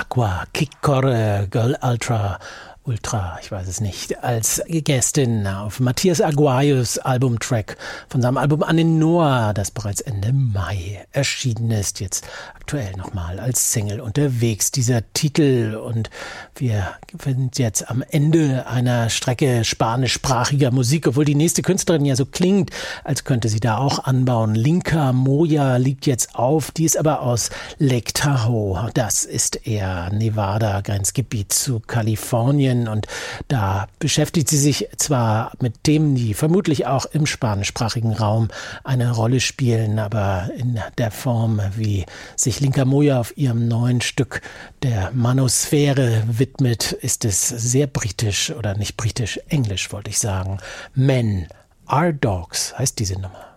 Aqua, Kikore, Girl Ultra, ich weiß es nicht, als Gästin auf Matthias Aguayos Albumtrack von seinem Album Anenoa, das bereits Ende Mai erschienen ist, jetzt aktuell nochmal als Single unterwegs, dieser Titel. Und wir sind jetzt am Ende einer Strecke spanischsprachiger Musik, obwohl die nächste Künstlerin ja so klingt, als könnte sie da auch anbauen. Linka Moya liegt jetzt auf, die ist aber aus Lake Tahoe, das ist eher Nevada, Grenzgebiet zu Kalifornien. Und da beschäftigt sie sich zwar mit Themen, die vermutlich auch im spanischsprachigen Raum eine Rolle spielen, aber in der Form, wie sich Linka Moya auf ihrem neuen Stück der Manosphäre widmet, ist es sehr britisch, oder nicht britisch, englisch wollte ich sagen. Men are Dogs heißt diese Nummer.